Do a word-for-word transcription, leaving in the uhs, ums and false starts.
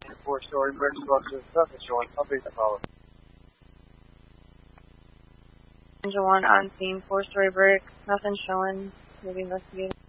Four-story brick structure, nothing showing. Update the follow. Engine one on scene, four-story brick, nothing showing. Maybe investigating.